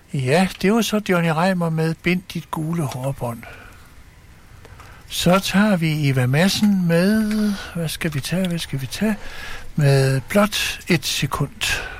Ja, det var så Johnny Reimer med Bind dit gule hårbånd. Så tager vi Eva Madsen med... Hvad skal vi tage? Med blot et sekund.